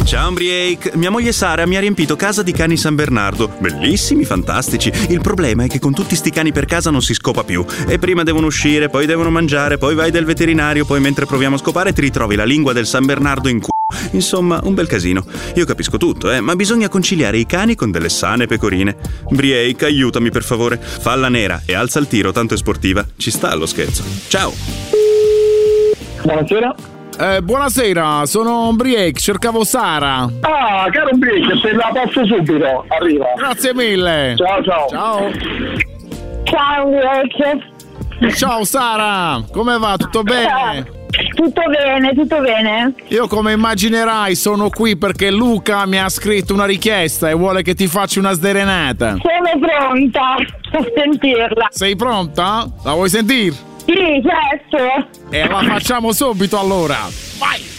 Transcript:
Ciao Briake, mia moglie Sara mi ha riempito casa di cani San Bernardo. Bellissimi, fantastici. Il problema è che con tutti sti cani per casa non si scopa più. E prima devono uscire, poi devono mangiare, poi vai dal veterinario, poi mentre proviamo a scopare ti ritrovi la lingua del San Bernardo in Insomma, un bel casino. Io capisco tutto, ma bisogna conciliare i cani con delle sane pecorine. Briake, aiutami per favore. Falla nera e alza il tiro, tanto è sportiva. Ci sta lo scherzo. Ciao. Buonasera. Buonasera, sono Briake, cercavo Sara. Ah, caro Briake, se la passo subito, arriva. Grazie mille. Ciao. Ciao. Ciao Briake. Ciao Sara, come va? Tutto bene? Tutto bene. Io, come immaginerai, sono qui perché Luca mi ha scritto una richiesta e vuole che ti faccia una sderenata. Sono pronta a sentirla. Sei pronta? La vuoi sentire? Sì, certo. E la facciamo subito allora. Vai!